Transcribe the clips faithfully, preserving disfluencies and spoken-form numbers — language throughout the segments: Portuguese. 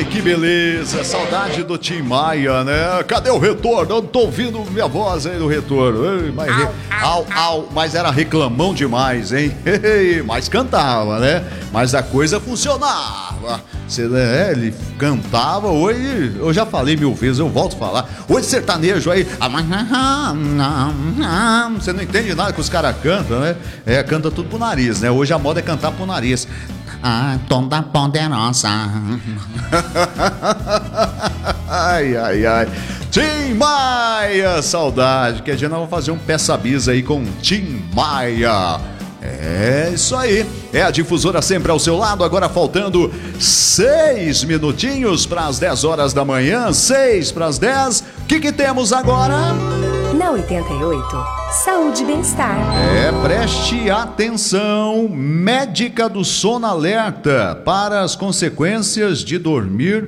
Ai, que beleza, saudade do Tim Maia, né? Cadê o retorno? Eu não tô ouvindo minha voz aí do retorno. Ei, mas, au, au, au, mas era reclamão demais, hein? Mas cantava, né? Mas a coisa funcionava. Você, né, ele cantava, hoje, eu já falei mil vezes, eu volto a falar. Hoje sertanejo aí, você não entende nada que os caras cantam, né? É, canta tudo pro nariz, né? Hoje a moda é cantar pro nariz. Ah, toda poderosa. Ai, ai, ai. Tim Maia, saudade. Que a gente vai fazer um peça-bis aí com Tim Maia. É isso aí. É a Difusora sempre ao seu lado. Agora faltando seis minutinhos para as dez horas da manhã. Seis para as dez. O que que temos agora? Na oitenta e oito, saúde e bem-estar. É, preste atenção. Médica do Sono alerta para as consequências de dormir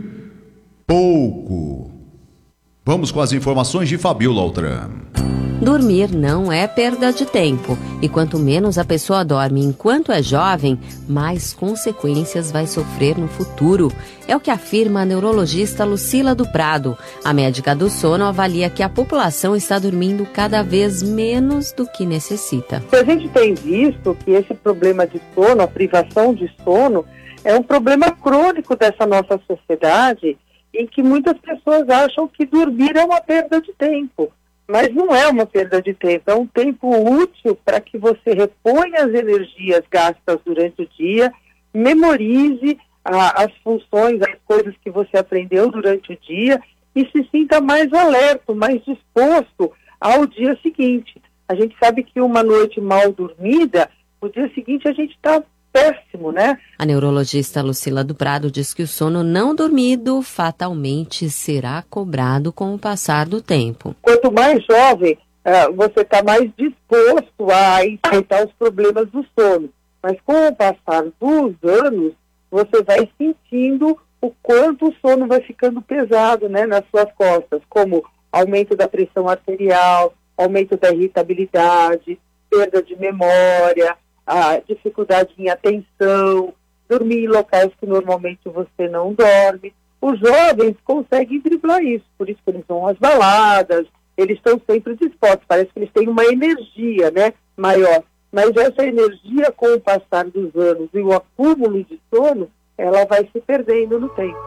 pouco. Vamos com as informações de Fabiola Altran. Dormir não é perda de tempo, e quanto menos a pessoa dorme enquanto é jovem, mais consequências vai sofrer no futuro. É o que afirma a neurologista Lucila do Prado. A médica do sono avalia que a população está dormindo cada vez menos do que necessita. A gente tem visto que esse problema de sono, a privação de sono, é um problema crônico dessa nossa sociedade, em que muitas pessoas acham que dormir é uma perda de tempo. Mas não é uma perda de tempo, é um tempo útil para que você reponha as energias gastas durante o dia, memorize a, as funções, as coisas que você aprendeu durante o dia e se sinta mais alerta, mais disposto ao dia seguinte. A gente sabe que uma noite mal dormida, no dia seguinte a gente está péssimo, né? A neurologista Lucila do Prado diz que o sono não dormido fatalmente será cobrado com o passar do tempo. Quanto mais jovem, uh, você está mais disposto a enfrentar os problemas do sono. Mas com o passar dos anos, você vai sentindo o quanto o sono vai ficando pesado, né, nas suas costas, como aumento da pressão arterial, aumento da irritabilidade, perda de memória, a dificuldade em atenção, dormir em locais que normalmente você não dorme. Os jovens conseguem driblar isso, por isso que eles vão às baladas, eles estão sempre dispostos, parece que eles têm uma energia, né, maior. Mas essa energia, com o passar dos anos e o acúmulo de sono, ela vai se perdendo no tempo.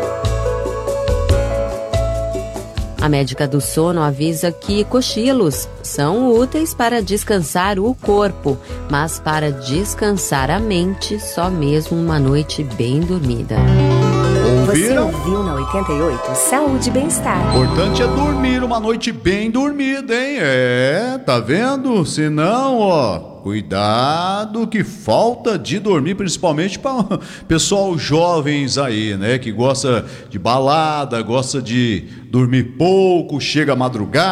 A médica do sono avisa que cochilos são úteis para descansar o corpo, mas para descansar a mente, só mesmo uma noite bem dormida. Você ouviu na oitenta e oito Saúde e Bem-Estar. O importante é dormir uma noite bem dormida, hein? É, tá vendo? Se não, ó, cuidado que falta de dormir, principalmente para pessoal jovens aí, né? Que gosta de balada, gosta de dormir pouco, chega a madrugada.